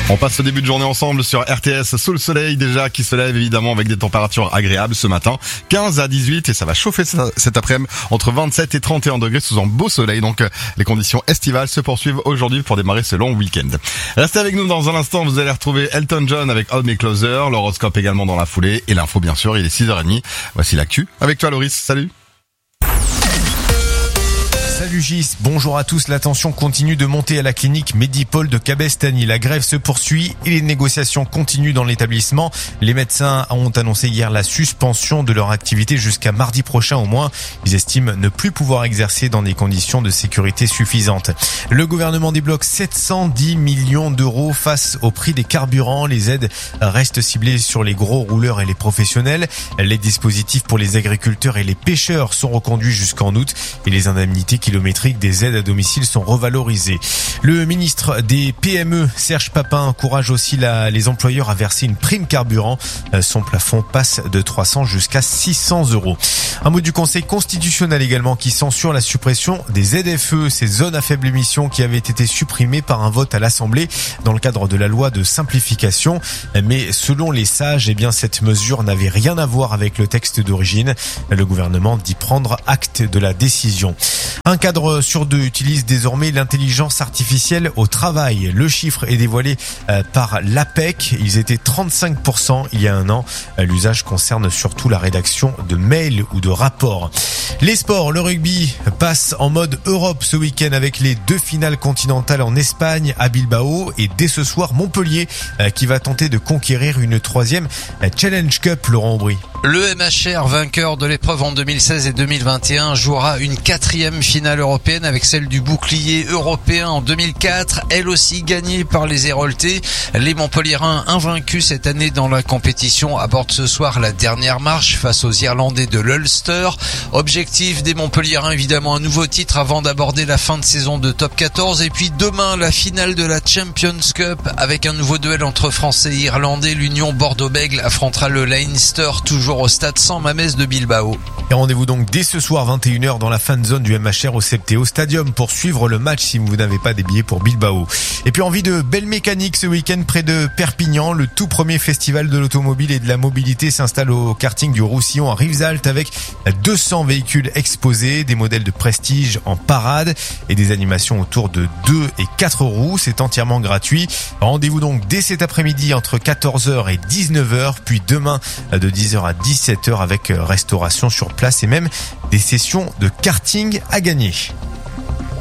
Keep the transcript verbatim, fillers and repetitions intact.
On passe le début de journée ensemble sur R T S sous le soleil déjà qui se lève évidemment avec des températures agréables ce matin. quinze à dix-huit et ça va chauffer cet après-midi entre vingt-sept et trente et un degrés sous un beau soleil. Donc les conditions estivales se poursuivent aujourd'hui pour démarrer ce long week-end. Restez avec nous dans un instant, vous allez retrouver Elton John avec Hold Me Closer, l'horoscope également dans la foulée et l'info bien sûr, il est six heures trente. Voici l'actu avec toi Loris, salut. Salut Gis, bonjour à tous. La tension continue de monter à la clinique Medipol de Cabestany. La grève se poursuit et les négociations continuent dans l'établissement. Les médecins ont annoncé hier la suspension de leur activité jusqu'à mardi prochain au moins. Ils estiment ne plus pouvoir exercer dans des conditions de sécurité suffisantes. Le gouvernement débloque sept cent dix millions d'euros face au prix des carburants. Les aides restent ciblées sur les gros rouleurs et les professionnels. Les dispositifs pour les agriculteurs et les pêcheurs sont reconduits jusqu'en août et les indemnités kilométriques des aides à domicile sont revalorisées. Le ministre des P M E, Serge Papin, encourage aussi la, les employeurs à verser une prime carburant. Son plafond passe de trois cents jusqu'à six cents euros. Un mot du Conseil constitutionnel également qui censure la suppression des Z F E, ces zones à faible émission qui avaient été supprimées par un vote à l'Assemblée dans le cadre de la loi de simplification. Mais selon les sages, eh bien, cette mesure n'avait rien à voir avec le texte d'origine. Le gouvernement dit prendre acte de la décision. Un cadre sur deux utilise désormais l'intelligence artificielle au travail. Le chiffre est dévoilé par l'A P E C. Ils étaient trente-cinq pour cent il y a un an. L'usage concerne surtout la rédaction de mails ou de rapports. Les sports, le rugby passe en mode Europe ce week-end avec les deux finales continentales en Espagne à Bilbao et dès ce soir Montpellier qui va tenter de conquérir une troisième Challenge Cup, Laurent Aubry. Le M H R, vainqueur de l'épreuve en deux mille seize et deux mille vingt et un, jouera une quatrième finale européenne avec celle du bouclier européen en deux mille quatre, elle aussi gagnée par les Héroltais. Les Montpelliérains, invaincus cette année dans la compétition, abordent ce soir la dernière marche face aux Irlandais de l'Ulster. Objectif des Montpelliérains, évidemment un nouveau titre avant d'aborder la fin de saison de Top quatorze. Et puis demain, la finale de la Champions Cup avec un nouveau duel entre Français et Irlandais. L'Union Bordeaux-Bègles affrontera le Leinster, toujours au stade San Mamés de Bilbao. Et rendez-vous donc dès ce soir vingt et une heures dans la fan zone du M H R au Septéo Stadium pour suivre le match si vous n'avez pas des billets pour Bilbao. Et puis envie de belle mécanique ce week-end près de Perpignan. Le tout premier festival de l'automobile et de la mobilité s'installe au karting du Roussillon à Rivesaltes avec deux cents véhicules exposés, des modèles de prestige en parade et des animations autour de deux et quatre roues. C'est entièrement gratuit. Rendez-vous donc dès cet après-midi entre quatorze heures et dix-neuf heures, puis demain de dix heures à dix-sept heures avec restauration sur place et même des sessions de karting à gagner.